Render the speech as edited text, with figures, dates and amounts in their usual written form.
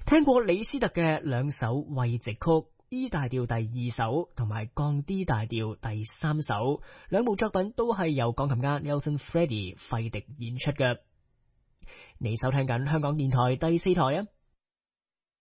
聽過李斯特嘅兩首慰藉曲，E 大調第2首同埋降 D 大調第3首，兩部作品都係由鋼琴家 Nelson Freddy 費迪演出嘅。你收聽緊香港電台第4台啊！